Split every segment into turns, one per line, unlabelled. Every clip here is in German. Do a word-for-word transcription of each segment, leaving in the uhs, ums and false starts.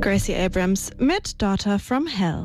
Gracie Abrams mit Daughter from Hell.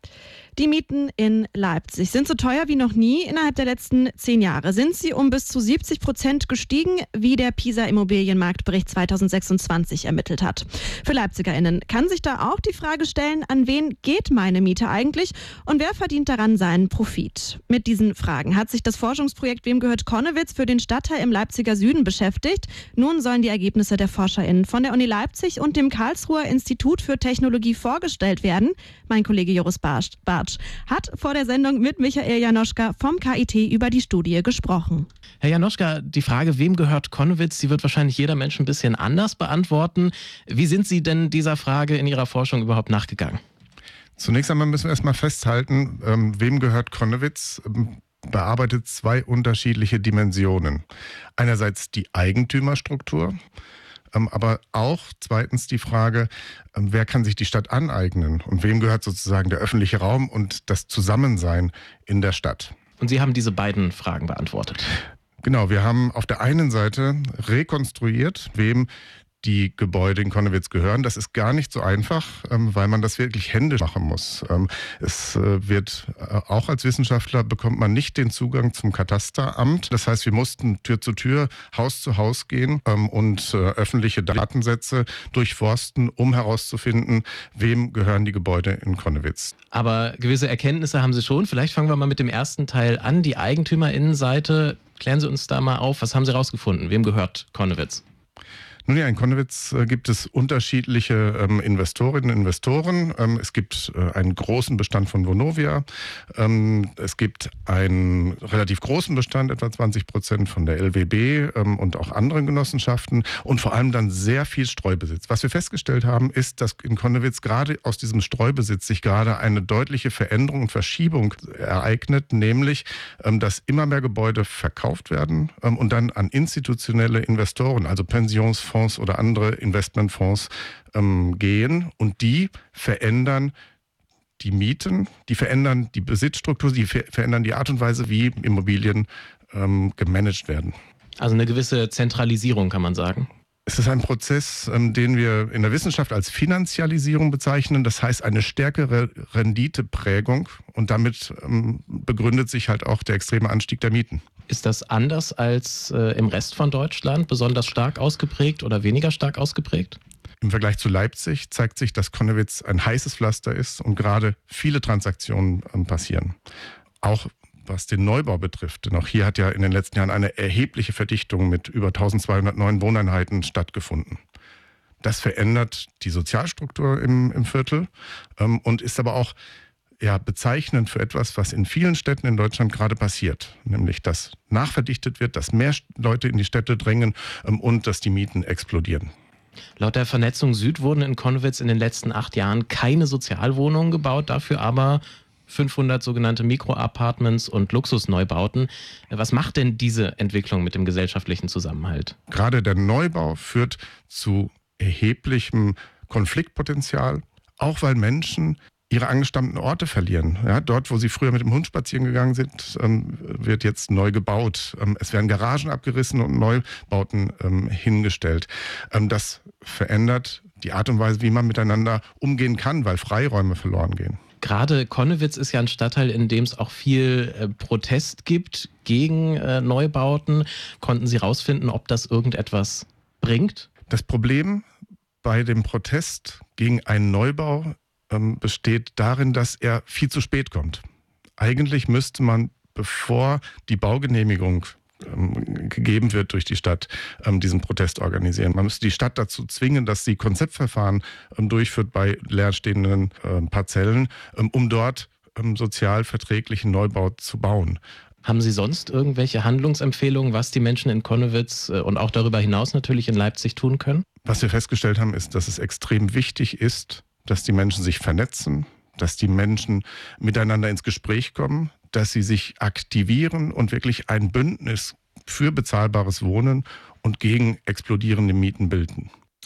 Die Mieten in Leipzig sind so teuer wie noch nie. Innerhalb der letzten zehn Jahre sind sie um bis zu siebzig Prozent gestiegen, wie der Pisa Immobilienmarktbericht zwanzig sechsundzwanzig ermittelt hat. Für LeipzigerInnen kann sich da auch die Frage stellen, an wen geht meine Miete eigentlich und wer verdient daran seinen Profit? Mit diesen Fragen hat sich das Forschungsprojekt Wem gehört Connewitz für den Stadtteil im Leipziger Süden beschäftigt. Nun sollen die Ergebnisse der ForscherInnen von der Uni Leipzig und dem Karlsruher Institut für Technologie vorgestellt werden. Mein Kollege Joris Bartsch hat vor der Sendung mit Michael Janoschka vom K I T über die Studie gesprochen.
Herr Janoschka, die Frage, wem gehört Connewitz, die wird wahrscheinlich jeder Mensch ein bisschen anders beantworten. Wie sind Sie denn dieser Frage in Ihrer Forschung überhaupt nachgegangen?
Zunächst einmal müssen wir erstmal festhalten, ähm, wem gehört Connewitz? Ähm, bearbeitet zwei unterschiedliche Dimensionen. Einerseits die Eigentümerstruktur, ähm, aber auch zweitens die Frage, ähm, wer kann sich die Stadt aneignen und wem gehört sozusagen der öffentliche Raum und das Zusammensein in der Stadt.
Und Sie haben diese beiden Fragen beantwortet.
Genau, wir haben auf der einen Seite rekonstruiert, wem die Gebäude in Connewitz gehören. Das ist gar nicht so einfach, weil man das wirklich händisch machen muss. Es wird, auch als Wissenschaftler bekommt man nicht den Zugang zum Katasteramt. Das heißt, wir mussten Tür zu Tür, Haus zu Haus gehen und öffentliche Datensätze durchforsten, um herauszufinden, wem gehören die Gebäude in Connewitz.
Aber gewisse Erkenntnisse haben Sie schon. Vielleicht fangen wir mal mit dem ersten Teil an, die EigentümerInnenseite. Klären Sie uns da mal auf, was haben Sie rausgefunden? Wem gehört Connewitz?
Nun ja, in Connewitz äh, gibt es unterschiedliche ähm, Investorinnen und Investoren. Ähm, es gibt äh, einen großen Bestand von Vonovia. Ähm, es gibt einen relativ großen Bestand, etwa zwanzig Prozent von der L W B ähm, und auch anderen Genossenschaften und vor allem dann sehr viel Streubesitz. Was wir festgestellt haben, ist, dass in Connewitz gerade aus diesem Streubesitz sich gerade eine deutliche Veränderung und Verschiebung ereignet, nämlich, ähm, dass immer mehr Gebäude verkauft werden ähm, und dann an institutionelle Investoren, also Pensionsfonds oder andere Investmentfonds ähm, gehen und die verändern die Mieten, die verändern die Besitzstruktur, die ver- verändern die Art und Weise, wie Immobilien ähm, gemanagt werden.
Also eine gewisse Zentralisierung, kann man sagen.
Es ist ein Prozess, ähm, den wir in der Wissenschaft als Finanzialisierung bezeichnen. Das heißt eine stärkere Renditeprägung und damit ähm, begründet sich halt auch der extreme Anstieg der Mieten.
Ist das anders als äh, im Rest von Deutschland, besonders stark ausgeprägt oder weniger stark ausgeprägt?
Im Vergleich zu Leipzig zeigt sich, dass Connewitz ein heißes Pflaster ist und gerade viele Transaktionen ähm, passieren. Auch was den Neubau betrifft, denn auch hier hat ja in den letzten Jahren eine erhebliche Verdichtung mit über eintausendzweihundert neuen Wohneinheiten stattgefunden. Das verändert die Sozialstruktur im, im Viertel ähm, und ist aber auch ja, bezeichnend für etwas, was in vielen Städten in Deutschland gerade passiert. Nämlich, dass nachverdichtet wird, dass mehr Leute in die Städte drängen ähm, und dass die Mieten explodieren.
Laut der Vernetzung Süd wurden in Connewitz in den letzten acht Jahren keine Sozialwohnungen gebaut, dafür aber fünfhundert sogenannte Mikroapartments und Luxusneubauten. Was macht denn diese Entwicklung mit dem gesellschaftlichen Zusammenhalt?
Gerade der Neubau führt zu erheblichem Konfliktpotenzial, auch weil Menschen ihre angestammten Orte verlieren. Ja, dort, wo sie früher mit dem Hund spazieren gegangen sind, ähm, wird jetzt neu gebaut. Ähm, es werden Garagen abgerissen und Neubauten ähm, hingestellt. Ähm, das verändert die Art und Weise, wie man miteinander umgehen kann, weil Freiräume verloren gehen.
Gerade Connewitz ist ja ein Stadtteil, in dem es auch viel äh, Protest gibt gegen äh, Neubauten. Konnten Sie rausfinden, ob das irgendetwas bringt?
Das Problem bei dem Protest gegen einen Neubau ähm, besteht darin, dass er viel zu spät kommt. Eigentlich müsste man, bevor die Baugenehmigung ähm, gegeben wird durch die Stadt, ähm, diesen Protest organisieren. Man müsste die Stadt dazu zwingen, dass sie Konzeptverfahren ähm, durchführt bei leerstehenden ähm, Parzellen, ähm, um dort ähm, sozial verträglichen Neubau zu bauen.
Haben Sie sonst irgendwelche Handlungsempfehlungen, was die Menschen in Connewitz äh, und auch darüber hinaus natürlich in Leipzig tun können?
Was wir festgestellt haben, ist, dass es extrem wichtig ist, dass die Menschen sich vernetzen, dass die Menschen miteinander ins Gespräch kommen, dass sie sich aktivieren und wirklich ein Bündnis für bezahlbares Wohnen und gegen explodierende Mieten bilden.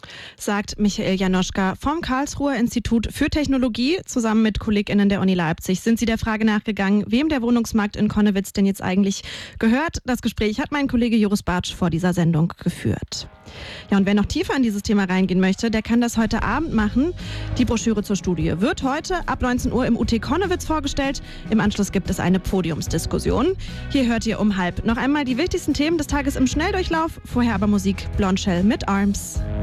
sagt Michael Janoschka vom Karlsruher Institut für Technologie. Zusammen mit KollegInnen der Uni Leipzig sind sie der Frage nachgegangen, wem der Wohnungsmarkt in Connewitz denn jetzt eigentlich gehört. Das Gespräch hat mein Kollege Joris Bartsch vor dieser Sendung geführt. Ja, und wer noch tiefer in dieses Thema reingehen möchte, der kann das heute Abend machen. Die Broschüre zur Studie wird heute ab neunzehn Uhr im U T Connewitz vorgestellt. Im Anschluss gibt es eine Podiumsdiskussion. Hier hört ihr um halb noch einmal die wichtigsten Themen des Tages im Schnelldurchlauf. Vorher aber Musik, Blondshell mit Arms.